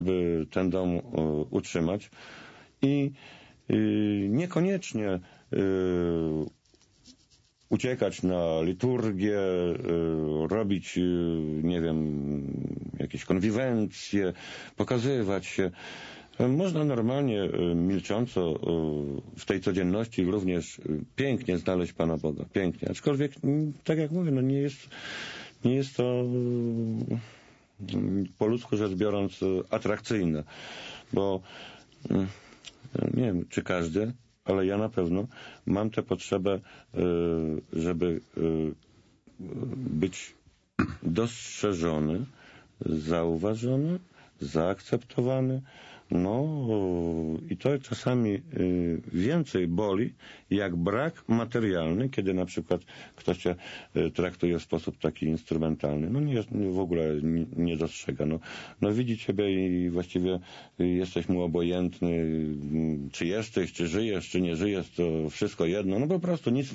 by ten dom utrzymać i niekoniecznie uciekać na liturgię, robić, nie wiem, jakieś konwiwencje, pokazywać się. Można normalnie, milcząco w tej codzienności również pięknie znaleźć Pana Boga. Pięknie. Aczkolwiek, tak jak mówię, no nie jest to po ludzku rzecz biorąc atrakcyjne, bo nie wiem, czy każdy, ale ja na pewno mam tę potrzebę, żeby być dostrzeżony, zauważony, zaakceptowany. No i to czasami więcej boli, jak brak materialny, kiedy na przykład ktoś cię traktuje w sposób taki instrumentalny. No w ogóle nie dostrzega. No widzi ciebie i właściwie jesteś mu obojętny, czy jesteś, czy żyjesz, czy nie żyjesz, to wszystko jedno. No po prostu nic